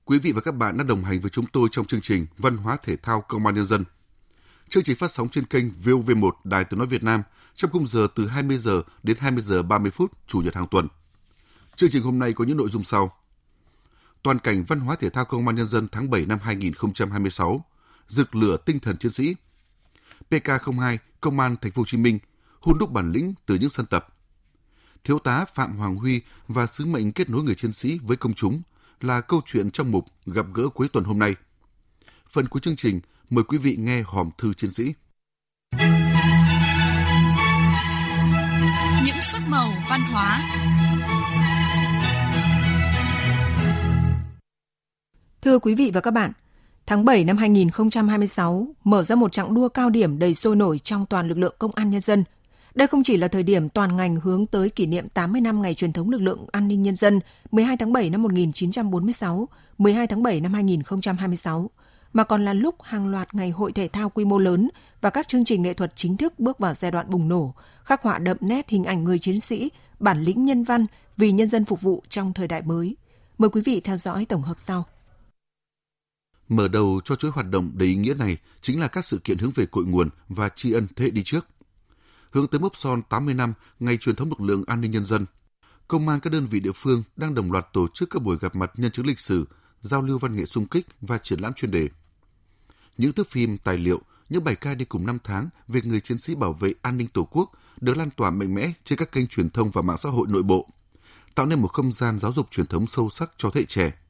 Quý vị và các bạn đã đồng hành với chúng tôi trong chương trình Văn hóa Thể thao Công an Nhân dân. Chương trình phát sóng trên kênh VOV1 Đài Tiếng nói Việt Nam trong khung giờ từ 20 giờ đến 20 giờ 30 phút Chủ nhật hàng tuần. Chương trình hôm nay có những nội dung sau: Toàn cảnh Văn hóa Thể thao Công an Nhân dân tháng 7 năm 2026, rực lửa tinh thần chiến sĩ. PK02 Công an Thành phố Hồ Chí Minh hun đúc bản lĩnh từ những sân tập. Thiếu tá Phạm Hoàng Huy và sứ mệnh kết nối người chiến sĩ với công chúng là câu chuyện trong mục Gặp gỡ cuối tuần hôm nay. Phần cuối chương trình, mời quý vị nghe hòm thư chiến sĩ. Những sắc màu văn hóa. Thưa quý vị và các bạn, tháng 7 năm 2026 mở ra một chặng đua cao điểm đầy sôi nổi trong toàn lực lượng Công an Nhân dân. Đây không chỉ là thời điểm toàn ngành hướng tới kỷ niệm 80 năm ngày truyền thống lực lượng an ninh nhân dân 12 tháng 7 năm 1946, 12 tháng 7 năm 2026, mà còn là lúc hàng loạt ngày hội thể thao quy mô lớn và các chương trình nghệ thuật chính thức bước vào giai đoạn bùng nổ, khắc họa đậm nét hình ảnh người chiến sĩ, bản lĩnh nhân văn vì nhân dân phục vụ trong thời đại mới. Mời quý vị theo dõi tổng hợp sau. Mở đầu cho chuỗi hoạt động đầy ý nghĩa này chính là các sự kiện hướng về cội nguồn và tri ân thế hệ đi trước. Hướng tới mốc son 80 năm ngày truyền thống lực lượng an ninh nhân dân, công an các đơn vị địa phương đang đồng loạt tổ chức các buổi gặp mặt nhân chứng lịch sử, giao lưu văn nghệ xung kích và triển lãm chuyên đề. Những thước phim, tài liệu, những bài ca đi cùng năm tháng về người chiến sĩ bảo vệ an ninh Tổ quốc được lan tỏa mạnh mẽ trên các kênh truyền thông và mạng xã hội nội bộ, tạo nên một không gian giáo dục truyền thống sâu sắc cho thế hệ trẻ.